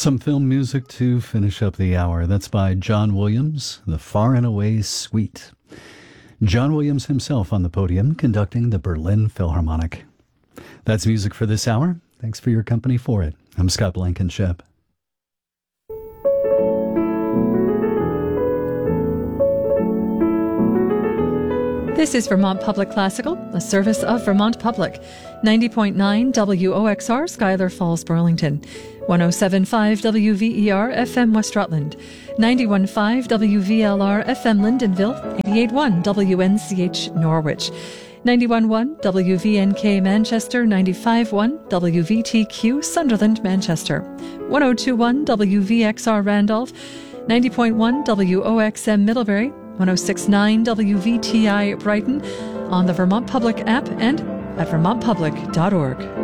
Some film music to finish up the hour. That's by John Williams, The Far and Away Suite. John Williams himself on the podium conducting the Berlin Philharmonic. That's music for this hour. Thanks for your company for it. I'm Scott Blankenship. This is Vermont Public Classical, a service of Vermont Public. 90.9 WOXR, Schuyler Falls, Burlington. 107.5 WVER, FM West Rutland. 91.5 WVLR, FM Lyndonville. 88.1 WNCH, Norwich. 91.1 WVNK Manchester, 95.1 WVTQ Sunderland, Manchester, 102.1 WVXR Randolph, 90.1 WOXM Middlebury, 106.9 WVTI Brighton, on the Vermont Public app and at vermontpublic.org.